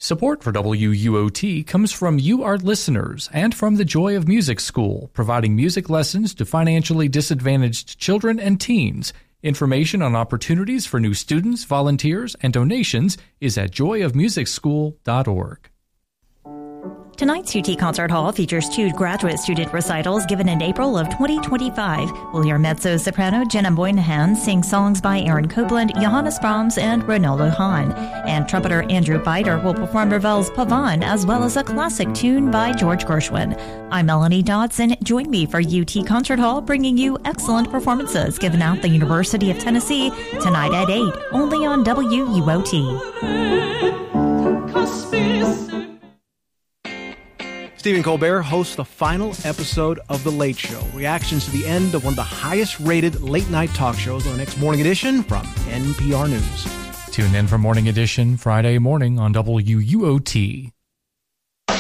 Support for WUOT comes from you, our listeners, and from the Joy of Music School, providing music lessons to financially disadvantaged children and teens. Information on opportunities for new students, volunteers, and donations is at joyofmusicschool.org. Tonight's UT Concert Hall features 2 graduate student recitals given in April of 2025. We'll hear mezzo-soprano Jenna Moynihan sing songs by Aaron Copland, Johannes Brahms, and Ronaldo Hahn. And trumpeter Andrew Bider will perform Ravel's Pavane, as well as a classic tune by George Gershwin. I'm Melanie Dodson. Join me for UT Concert Hall, bringing you excellent performances given at the University of Tennessee tonight at 8, only on WUOT. Stephen Colbert hosts the final episode of The Late Show. Reactions to the end of one of the highest-rated late-night talk shows on the next Morning Edition from NPR News. Tune in for Morning Edition Friday morning on WUOT.